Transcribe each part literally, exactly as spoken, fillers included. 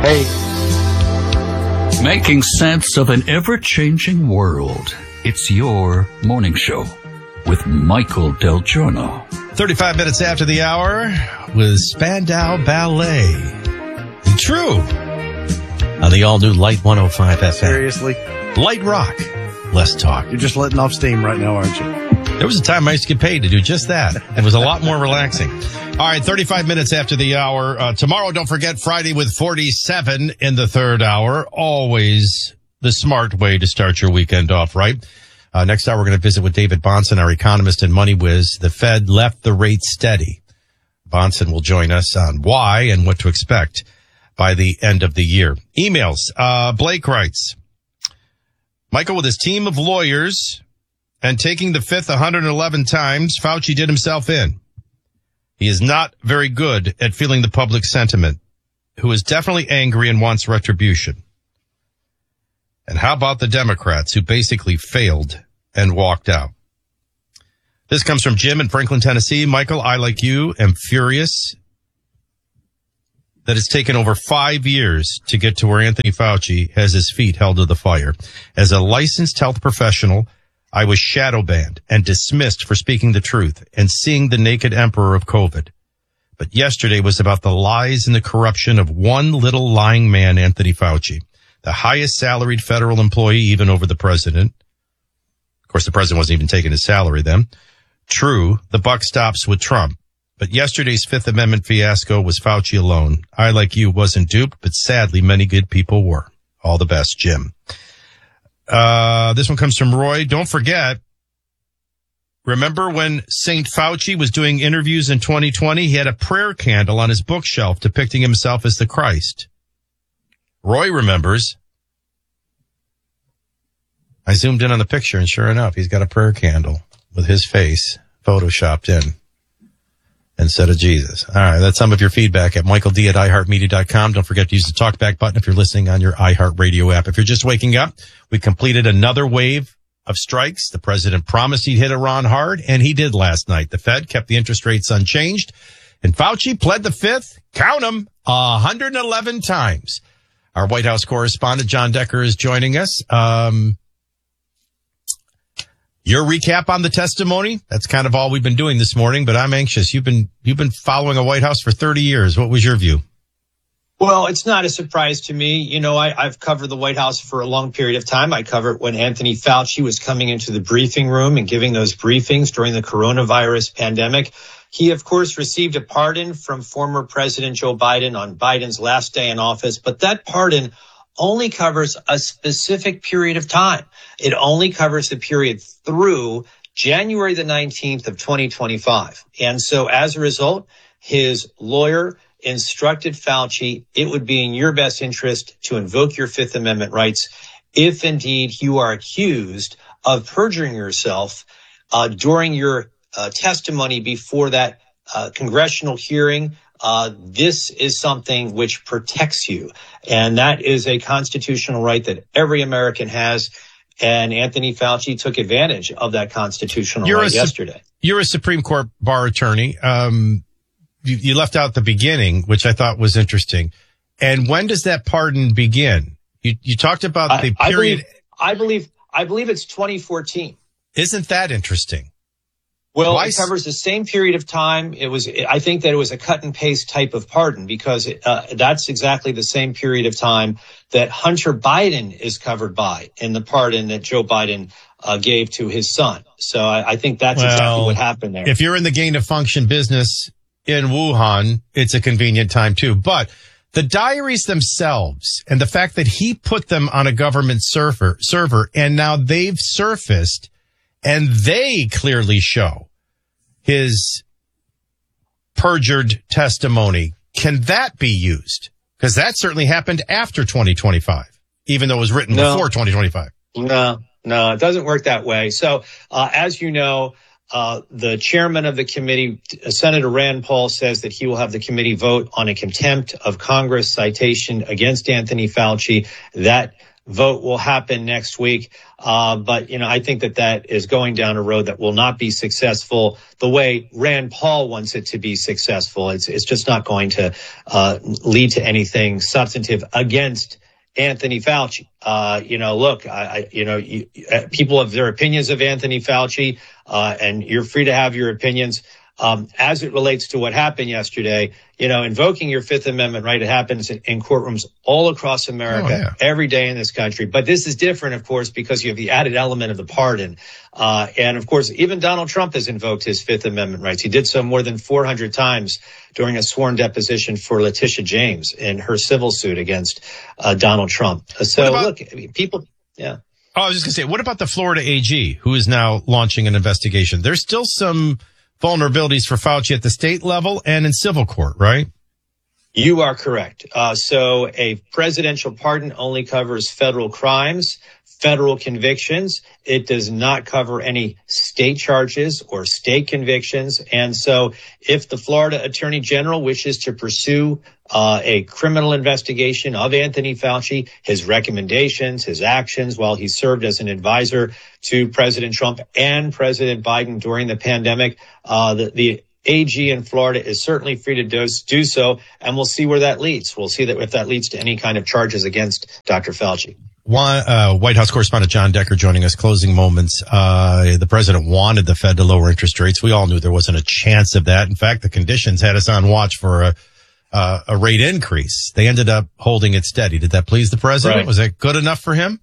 Hey. Making sense of an ever-changing world. It's your morning show with Michael Del Giorno. thirty-five minutes after the hour with Spandau Ballet. True. On the all-new Light one oh five F M. Seriously? Light rock. Less talk. You're just letting off steam right now, aren't you? There was a time I used to get paid to do just that. It was a lot more relaxing. All right, thirty-five minutes after the hour. Uh, tomorrow, don't forget, Friday with forty-seven in the third hour. Always the smart way to start your weekend off, right? Uh, next hour, we're going to visit with David Bahnsen, our economist and money whiz. The Fed left the rate steady. Bahnsen will join us on why and what to expect by the end of the year. Emails. Uh, Blake writes, Michael, with his team of lawyers and taking the fifth one hundred eleven times, Fauci did himself in. He is not very good at feeling the public sentiment, who is definitely angry and wants retribution. And how about the Democrats who basically failed and walked out? This comes from Jim in Franklin, Tennessee. Michael, I, like you, am furious that it's taken over five years to get to where Anthony Fauci has his feet held to the fire. As a licensed health professional, I was shadow banned and dismissed for speaking the truth and seeing the naked emperor of COVID. But yesterday was about the lies and the corruption of one little lying man, Anthony Fauci, the highest salaried federal employee, even over the president. Of course, the president wasn't even taking his salary then. True, the buck stops with Trump. But yesterday's Fifth Amendment fiasco was Fauci alone. I, like you, wasn't duped, but sadly, many good people were. All the best, Jim. Uh, this one comes from Roy. Don't forget, remember when Saint Fauci was doing interviews in twenty twenty? He had a prayer candle on his bookshelf depicting himself as the Christ. Roy remembers. I zoomed in on the picture, and sure enough, he's got a prayer candle with his face photoshopped in instead of Jesus. All right, that's some of your feedback at michael d at i heart media dot com. Don't forget to use the talkback button if you're listening on your iHeartRadio app. If you're just waking up, we completed another wave of strikes. The president promised he'd hit Iran hard, and he did last night. The Fed kept the interest rates unchanged, and Fauci pled the fifth, count them, one hundred eleven times. Our White House correspondent, John Decker, is joining us. Um, Your recap on the testimony, that's kind of all we've been doing this morning, but I'm anxious. You've been, you've been following a White House for thirty years. What was your view? Well, it's not a surprise to me. You know, I, I've covered the White House for a long period of time. I covered when Anthony Fauci was coming into the briefing room and giving those briefings during the coronavirus pandemic. He, of course, received a pardon from former President Joe Biden on Biden's last day in office, but that pardon only covers a specific period of time. It only covers the period through January the nineteenth of twenty twenty-five. And so as a result, his lawyer instructed Fauci, it would be in your best interest to invoke your Fifth Amendment rights if indeed you are accused of perjuring yourself uh, during your uh, testimony before that uh, congressional hearing. Uh, this is something which protects you. And that is a constitutional right that every American has. And Anthony Fauci took advantage of that constitutional you're right a, yesterday. You're a Supreme Court bar attorney. Um, you, you left out the beginning, which I thought was interesting. And when does that pardon begin? You, you talked about the I, period. I believe, I believe, I believe it's twenty fourteen. Isn't that interesting? Well, Why? It covers the same period of time. It was, I think that it was a cut and paste type of pardon because it, uh, that's exactly the same period of time that Hunter Biden is covered by in the pardon that Joe Biden uh, gave to his son. So I, I think that's well, exactly what happened there. If you're in the gain of function business in Wuhan, it's a convenient time too. But the diaries themselves and the fact that he put them on a government server, server and now they've surfaced and they clearly show his perjured testimony. Can that be used? Because that certainly happened after twenty twenty-five, even though it was written no. before twenty twenty-five. No, no, it doesn't work that way. So, uh, as you know, uh, the chairman of the committee, Senator Rand Paul, says that he will have the committee vote on a contempt of Congress citation against Anthony Fauci. That vote will happen next week. Uh, but, you know, I think that that is going down a road that will not be successful the way Rand Paul wants it to be successful. It's, it's just not going to uh, lead to anything substantive against Anthony Fauci. Uh, you know, look, I, I you know, you, uh, people have their opinions of Anthony Fauci, uh, and you're free to have your opinions. Um, as it relates to what happened yesterday, you know, invoking your Fifth Amendment right, it happens in, in courtrooms all across America, oh, yeah. every day in this country. But this is different, of course, because you have the added element of the pardon. Uh, and of course, even Donald Trump has invoked his Fifth Amendment rights. He did so more than four hundred times during a sworn deposition for Letitia James in her civil suit against uh, Donald Trump. So about- look, I mean, people, yeah. Oh, I was just going to say, what about the Florida A G, who is now launching an investigation? There's still some vulnerabilities for Fauci at the state level and in civil court, right? You are correct. Uh, so a presidential pardon only covers federal crimes, federal convictions. It does not cover any state charges or state convictions. And so if the Florida Attorney General wishes to pursue uh, a criminal investigation of Anthony Fauci, his recommendations, his actions while he served as an advisor to President Trump and President Biden during the pandemic, uh, the, the A G in Florida is certainly free to do, do so, and we'll see where that leads. We'll see that if that leads to any kind of charges against Doctor Fauci. One, uh, White House correspondent John Decker joining us. Closing moments. Uh, the president wanted the Fed to lower interest rates. We all knew there wasn't a chance of that. In fact, the conditions had us on watch for a, uh, a rate increase. They ended up holding it steady. Did that please the president? Right. Was that good enough for him?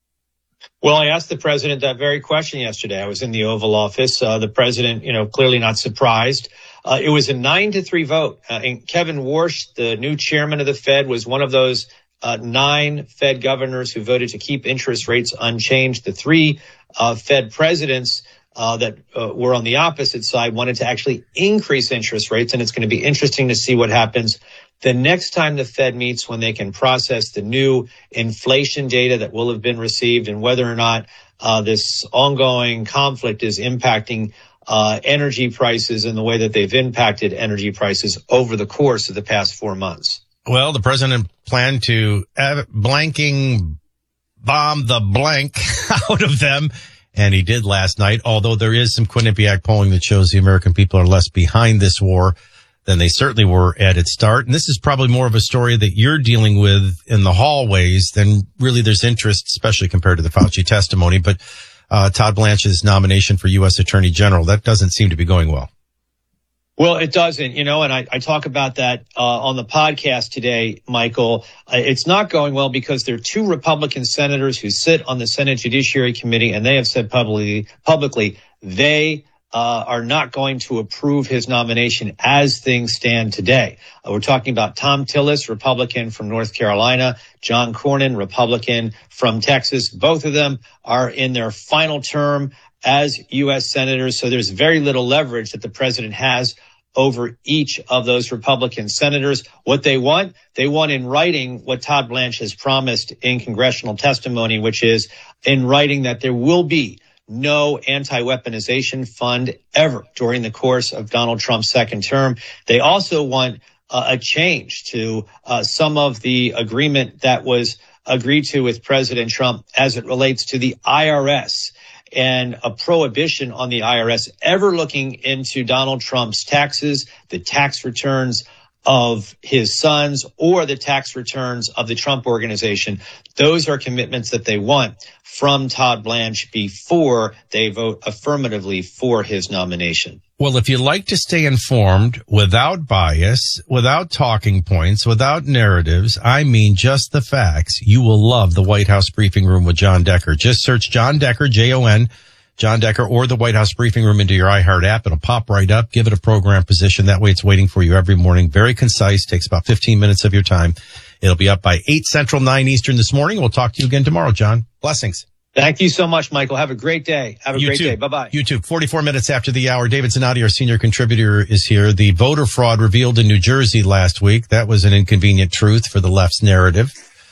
Well, I asked the president that very question yesterday. I was in the Oval Office. Uh, the president, you know, clearly not surprised. Uh, it was a nine to three vote. Uh, and Kevin Warsh, the new chairman of the Fed, was one of those uh, nine Fed governors who voted to keep interest rates unchanged. The three uh, Fed presidents uh, that uh, were on the opposite side wanted to actually increase interest rates. And it's going to be interesting to see what happens the next time the Fed meets, when they can process the new inflation data that will have been received and whether or not uh, this ongoing conflict is impacting uh, energy prices in the way that they've impacted energy prices over the course of the past four months. Well, the president planned to uh, blanking bomb the blank out of them. And he did last night, although there is some Quinnipiac polling that shows the American people are less behind this war than they certainly were at its start. And this is probably more of a story that you're dealing with in the hallways than really there's interest, especially compared to the Fauci testimony. But uh Todd Blanche's nomination for U S Attorney General, that doesn't seem to be going well. Well, it doesn't, you know, and I, I talk about that uh, on the podcast today, Michael. Uh, it's not going well because there are two Republican senators who sit on the Senate Judiciary Committee, and they have said publicly, publicly they uh, are not going to approve his nomination as things stand today. Uh, we're talking about Tom Tillis, Republican from North Carolina, John Cornyn, Republican from Texas. Both of them are in their final term as U S senators, so there's very little leverage that the president has over each of those Republican senators. What they want, they want in writing what Todd Blanche has promised in congressional testimony, which is in writing that there will be no anti-weaponization fund ever during the course of Donald Trump's second term. They also want uh, a change to uh, some of the agreement that was agreed to with President Trump as it relates to the I R S, and a prohibition on the I R S ever looking into Donald Trump's taxes, the tax returns of his sons, or the tax returns of the Trump Organization. Those are commitments that they want from Todd Blanche before they vote affirmatively for his nomination. Well, if you like to stay informed without bias, without talking points, without narratives, I mean just the facts, you will love the White House Briefing Room with John Decker. Just search John Decker, J O N, John Decker, or the White House Briefing Room into your iHeart app. It'll pop right up. Give it a program position. That way it's waiting for you every morning. Very concise. Takes about fifteen minutes of your time. It'll be up by eight Central, nine Eastern this morning. We'll talk to you again tomorrow, John. Blessings. Thank you so much, Michael. Have a great day. Have a You great too. day. Bye-bye. You too. forty-four minutes after the hour. David Zanotti, our senior contributor, is here. The voter fraud revealed in New Jersey last week. That was an inconvenient truth for the left's narrative.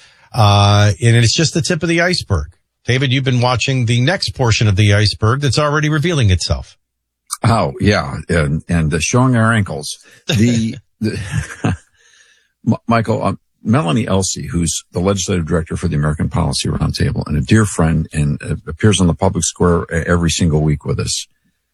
Uh, and it's just the tip of the iceberg. David, you've been watching the next portion of the iceberg that's already revealing itself. Oh, yeah. And, and uh, showing our ankles. The, the Michael, um, Melanie Elsey, who's the legislative director for the American Policy Roundtable and a dear friend and uh, appears on the public square every single week with us.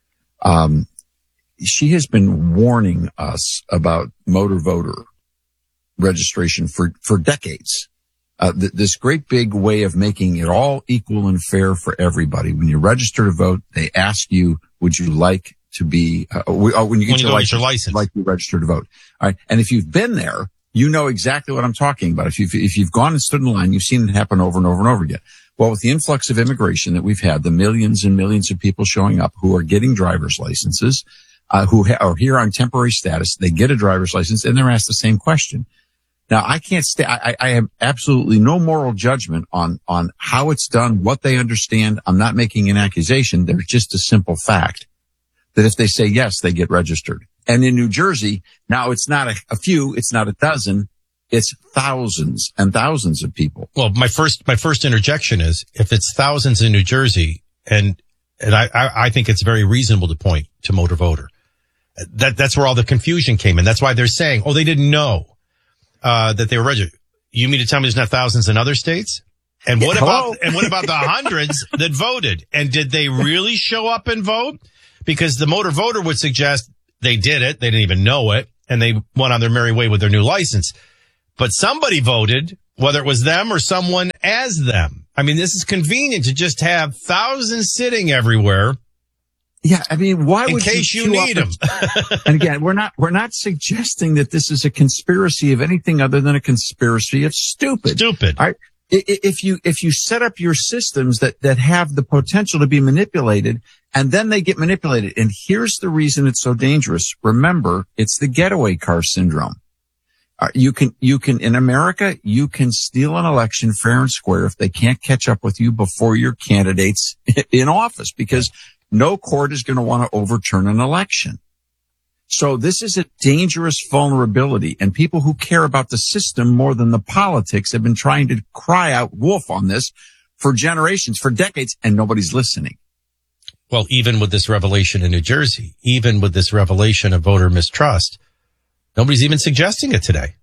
Um, she has been warning us about motor voter registration for, for decades. Uh, th- this great big way of making it all equal and fair for everybody. When you register to vote, they ask you, would you like to be, uh, we, oh, when you get, when you your, license, get your license, like you register to vote. All right. And if you've been there, you know exactly what I'm talking about. If you've, if you've gone and stood in line, you've seen it happen over and over and over again. Well, with the influx of immigration that we've had, the millions and millions of people showing up who are getting driver's licenses, uh, who ha- are here on temporary status, they get a driver's license and they're asked the same question. Now, I can't stay, I, I have absolutely no moral judgment on, on how it's done, what they understand. I'm not making an accusation. There's just a simple fact that if they say yes, they get registered. And in New Jersey, now it's not a, a few, it's not a dozen, it's thousands and thousands of people. Well, my first, my first interjection is if it's thousands in New Jersey, and, and I, I, I think it's very reasonable to point to motor voter. That, that's where all the confusion came in. That's why they're saying, oh, they didn't know. Uh, that they were registered. You mean to tell me there's not thousands in other states? And what yeah, about, and what about the hundreds that voted? And did they really show up and vote? Because the motor voter would suggest they did it. They didn't even know it. And they went on their merry way with their new license. But somebody voted, whether it was them or someone as them. I mean, this is convenient to just have thousands sitting everywhere. Yeah, I mean, why in would case you, you need them? And again, we're not we're not suggesting that this is a conspiracy of anything other than a conspiracy of stupid. Stupid. All right? If you if you set up your systems that that have the potential to be manipulated, and then they get manipulated, and here's the reason it's so dangerous. Remember, it's the getaway car syndrome. Uh, you can you can in America you can steal an election fair and square if they can't catch up with you before your candidate's in office, because no court is going to want to overturn an election. So this is a dangerous vulnerability, and people who care about the system more than the politics have been trying to cry out wolf on this for generations, for decades, and nobody's listening. Well, even with this revelation in New Jersey, even with this revelation of voter mistrust, nobody's even suggesting it today.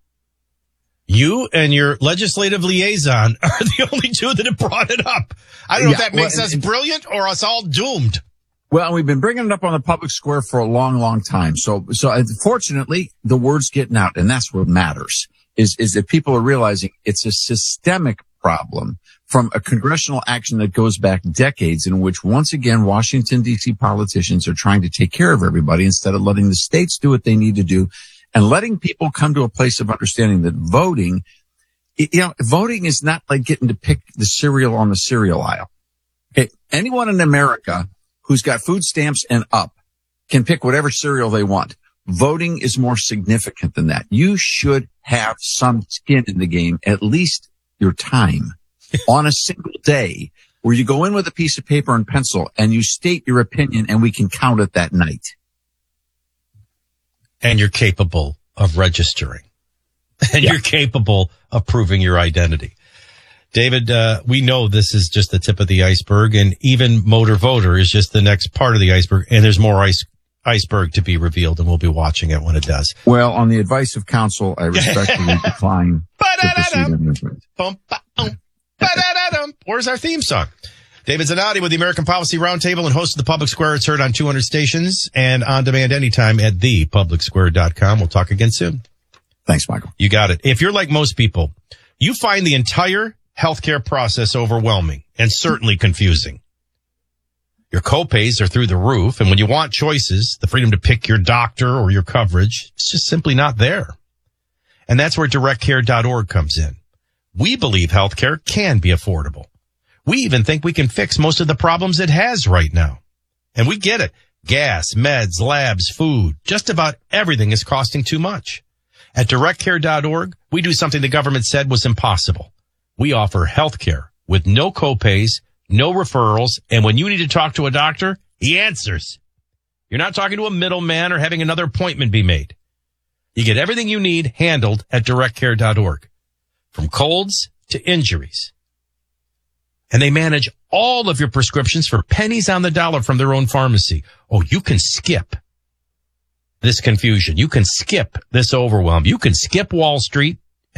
You and your legislative liaison are the only two that have brought it up. I don't know yeah, if that makes well, us and, brilliant or us all doomed. Well, we've been bringing it up on the public square for a long, long time. So, so unfortunately, the word's getting out, and that's what matters, is, is that people are realizing it's a systemic problem from a congressional action that goes back decades, in which, once again, Washington, D C politicians are trying to take care of everybody instead of letting the states do what they need to do and letting people come to a place of understanding that voting, you know, voting is not like getting to pick the cereal on the cereal aisle. Okay. Anyone in America who's got food stamps and up can pick whatever cereal they want. Voting is more significant than that. You should have some skin in the game, at least your time, on a single day where you go in with a piece of paper and pencil and you state your opinion and we can count it that night. And you're capable of registering. And yeah. You're capable of proving your identity. David, uh, we know this is just the tip of the iceberg, and even motor voter is just the next part of the iceberg, and there's more ice, iceberg to be revealed, and we'll be watching it when it does. Well, on the advice of counsel, I respectfully decline to proceed in this way. Where's our theme song? David Zanotti with the American Policy Roundtable and host of the Public Square. It's heard on two hundred stations and on demand anytime at the public square dot com. We'll talk again soon. Thanks, Michael. You got it. If you're like most people, you find the entire healthcare process overwhelming and certainly confusing. Your copays are through the roof, and when you want choices, the freedom to pick your doctor or your coverage, it's just simply not there. And that's where direct care dot org comes in. We believe healthcare can be affordable. We even think we can fix most of the problems it has right now. And we get it. Gas, meds, labs, food, just about everything is costing too much. At direct care dot org, we do something the government said was impossible. We offer healthcare with no copays, no referrals, and when you need to talk to a doctor, he answers. You're not talking to a middleman or having another appointment be made. You get everything you need handled at direct care dot org, from colds to injuries. And they manage all of your prescriptions for pennies on the dollar from their own pharmacy. Oh, you can skip this confusion. You can skip this overwhelm. You can skip Wall Street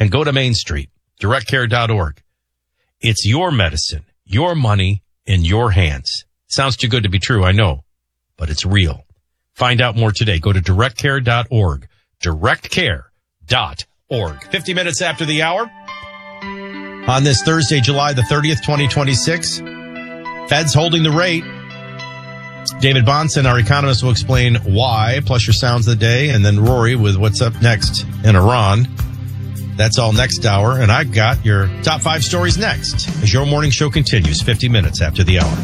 and go to Main Street, direct care dot org. It's your medicine, your money in your hands. Sounds too good to be true, I know, but it's real. Find out more today. Go to direct care dot org, direct care dot org. fifty minutes after the hour. On this Thursday, July the thirtieth, twenty twenty-six, Fed's holding the rate. David Bahnsen, our economist, will explain why, plus your sounds of the day, and then Rory with what's up next in Iran. That's all next hour, and I've got your top five stories next as your morning show continues fifty minutes after the hour.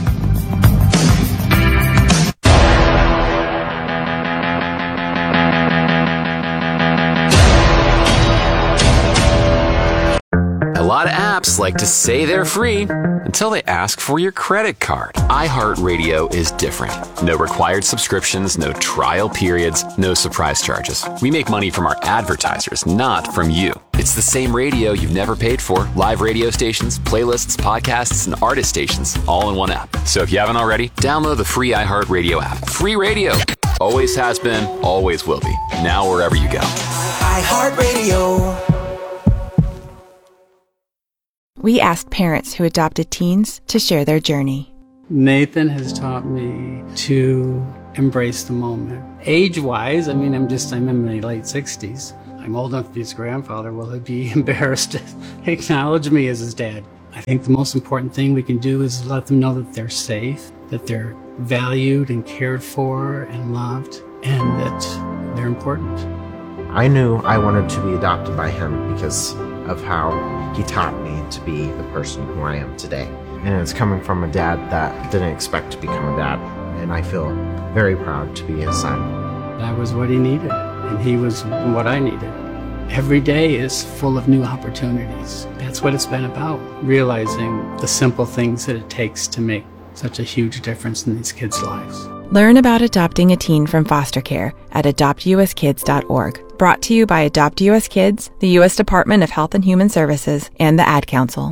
A lot of apps like to say they're free until they ask for your credit card. iHeartRadio is different. No required subscriptions, no trial periods, no surprise charges. We make money from our advertisers, not from you. It's the same radio you've never paid for. Live radio stations, playlists, podcasts, and artist stations all in one app. So if you haven't already, download the free iHeartRadio app. Free radio. Always has been, always will be. Now wherever you go. iHeartRadio. We asked parents who adopted teens to share their journey. Nathan has taught me to embrace the moment. Age-wise, I mean, I'm just, I'm in my late sixties. I'm old enough to be his grandfather. Will he be embarrassed to acknowledge me as his dad? I think the most important thing we can do is let them know that they're safe, that they're valued and cared for and loved, and that they're important. I knew I wanted to be adopted by him because of how he taught me to be the person who I am today. And it's coming from a dad that didn't expect to become a dad. And I feel very proud to be his son. I was what he needed, and he was what I needed. Every day is full of new opportunities. That's what it's been about, realizing the simple things that it takes to make such a huge difference in these kids' lives. Learn about adopting a teen from foster care at adopt u s kids dot org. Brought to you by Adopt U S Kids, the U S Department of Health and Human Services, and the Ad Council.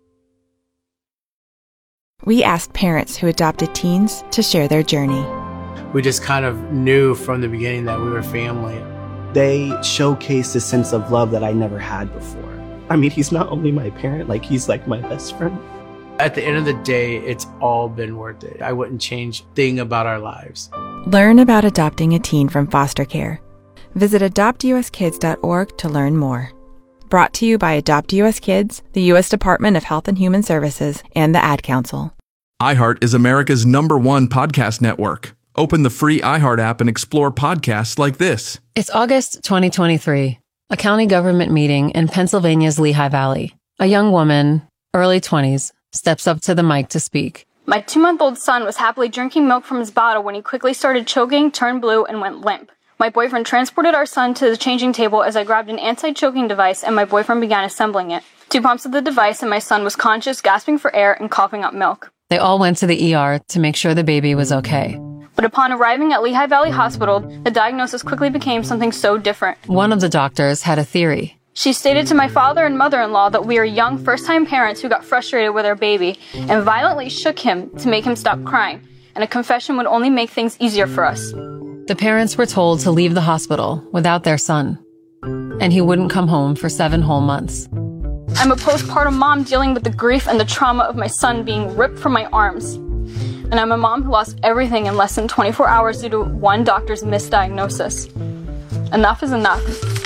We asked parents who adopted teens to share their journey. We just kind of knew from the beginning that we were family. They showcased a sense of love that I never had before. I mean, he's not only my parent, like he's like my best friend. At the end of the day, it's all been worth it. I wouldn't change a thing about our lives. Learn about adopting a teen from foster care. Visit adopt u s kids dot org to learn more. Brought to you by Adopt U S Kids, the U S Department of Health and Human Services, and the Ad Council. iHeart is America's number one podcast network. Open the free iHeart app and explore podcasts like this. It's August twenty twenty-three, a county government meeting in Pennsylvania's Lehigh Valley. A young woman, early twenties, steps up to the mic to speak. My two-month-old son was happily drinking milk from his bottle when he quickly started choking, turned blue, and went limp. My boyfriend transported our son to the changing table as I grabbed an anti-choking device and my boyfriend began assembling it. Two pumps of the device and my son was conscious, gasping for air, and coughing up milk. They all went to the E R to make sure the baby was okay. But upon arriving at Lehigh Valley Hospital, the diagnosis quickly became something so different. One of the doctors had a theory. She stated to my father and mother-in-law that we are young first-time parents who got frustrated with our baby and violently shook him to make him stop crying, and a confession would only make things easier for us. The parents were told to leave the hospital without their son, and he wouldn't come home for seven whole months. I'm a postpartum mom dealing with the grief and the trauma of my son being ripped from my arms. And I'm a mom who lost everything in less than twenty-four hours due to one doctor's misdiagnosis. Enough is enough.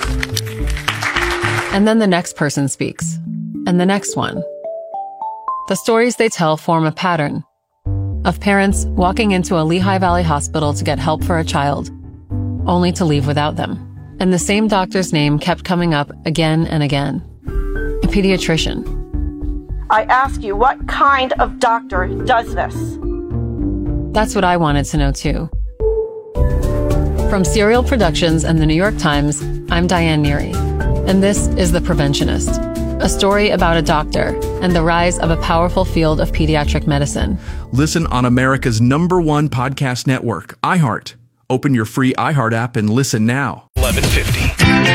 And then the next person speaks, and the next one. The stories they tell form a pattern of parents walking into a Lehigh Valley hospital to get help for a child, only to leave without them. And the same doctor's name kept coming up again and again. A pediatrician. I ask you, what kind of doctor does this? That's what I wanted to know too. From Serial Productions and the New York Times, I'm Diane Neary, and this is The Preventionist, a story about a doctor and the rise of a powerful field of pediatric medicine. Listen on America's number one podcast network, iHeart. Open your free iHeart app and listen now. eleven fifty